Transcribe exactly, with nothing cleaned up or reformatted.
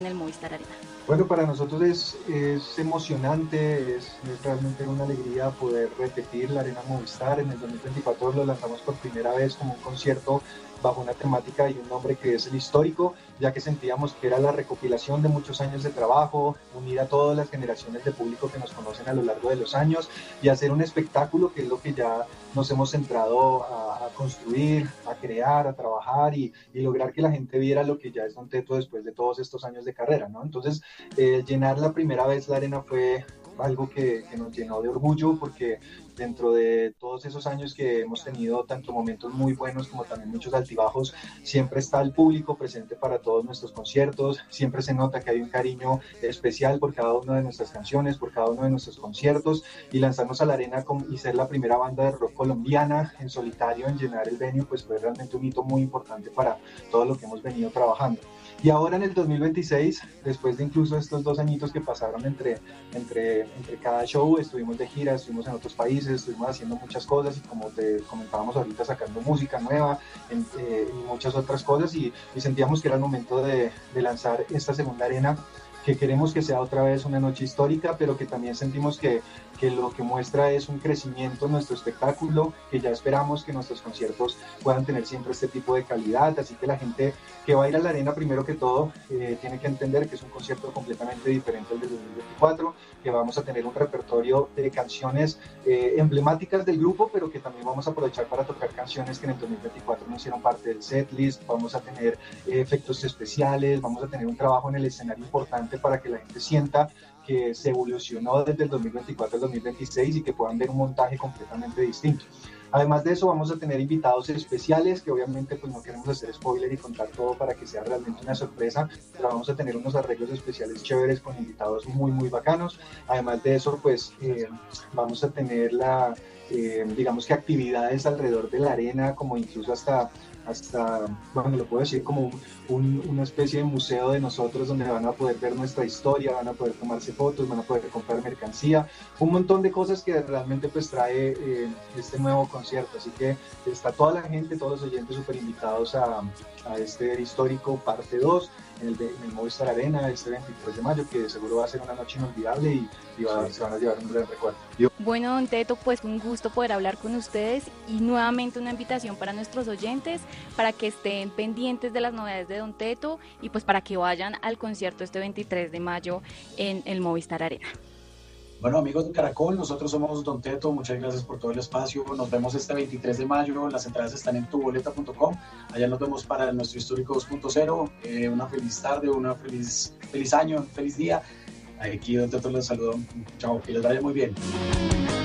en el Movistar Arena. Bueno, para nosotros es, es emocionante, es, es realmente una alegría poder repetir la Arena Movistar. En el dos mil veinticuatro lo lanzamos por primera vez como un concierto bajo una temática y un nombre que es el histórico, ya que sentíamos que era la recopilación de muchos años de trabajo, unir a todas las generaciones de público que nos conocen a lo largo de los años y hacer un espectáculo que es lo que ya nos hemos centrado a, a construir, a crear, a trabajar y, y lograr que la gente viera lo que ya es Don Teto después de todos estos años de carrera, ¿no? Entonces, eh, llenar la primera vez la arena fue algo que, que nos llenó de orgullo porque dentro de todos esos años que hemos tenido tanto momentos muy buenos como también muchos altibajos, siempre está el público presente para todos nuestros conciertos, siempre se nota que hay un cariño especial por cada una de nuestras canciones, por cada uno de nuestros conciertos y lanzarnos a la arena con, y ser la primera banda de rock colombiana en solitario en llenar el venue, pues fue realmente un hito muy importante para todo lo que hemos venido trabajando. Y ahora en el dos mil veintiséis, después de incluso estos dos añitos que pasaron entre, entre, entre cada show, estuvimos de gira, estuvimos en otros países, estuvimos haciendo muchas cosas y como te comentábamos ahorita, sacando música nueva en, eh, y muchas otras cosas y, y sentíamos que era el momento de, de lanzar esta segunda arena que queremos que sea otra vez una noche histórica, pero que también sentimos que, que lo que muestra es un crecimiento en nuestro espectáculo, que ya esperamos que nuestros conciertos puedan tener siempre este tipo de calidad, así que la gente que va a ir a la arena, primero que todo, eh, tiene que entender que es un concierto completamente diferente al del dos mil veinticuatro, que vamos a tener un repertorio de canciones eh, emblemáticas del grupo, pero que también vamos a aprovechar para tocar canciones que en el dos mil veinticuatro no hicieron parte del setlist, vamos a tener eh, efectos especiales, vamos a tener un trabajo en el escenario importante para que la gente sienta que se evolucionó desde el dos mil veinticuatro al dos mil veintiséis y que puedan ver un montaje completamente distinto. Además de eso vamos a tener invitados especiales que obviamente pues no queremos hacer spoiler y contar todo para que sea realmente una sorpresa, pero vamos a tener unos arreglos especiales chéveres con invitados muy muy bacanos. Además de eso pues eh, vamos a tener la eh, digamos que actividades alrededor de la arena como incluso hasta hasta, bueno, lo puedo decir como un, una especie de museo de nosotros donde van a poder ver nuestra historia, van a poder tomarse fotos, van a poder comprar mercancía, un montón de cosas que realmente pues trae eh, este nuevo concierto, así que está toda la gente, todos los oyentes súper invitados a, a este histórico parte dos en el, en el Movistar Arena este veintitrés de mayo, que seguro va a ser una noche inolvidable y, y va, sí. se van a llevar un gran recuerdo. Yo... Bueno, Don Teto, pues un gusto poder hablar con ustedes y nuevamente una invitación para nuestros oyentes para que estén pendientes de las novedades de Don Teto y pues para que vayan al concierto este veintitrés de mayo en el Movistar Arena. Bueno, amigos de Caracol, nosotros somos Don Teto, muchas gracias por todo el espacio, nos vemos este veintitrés de mayo, las entradas están en tu boleta punto com, allá nos vemos para nuestro histórico dos punto cero, eh, una feliz tarde, una feliz, feliz año, feliz día, aquí Don Teto les saludo, chao, que les vaya muy bien.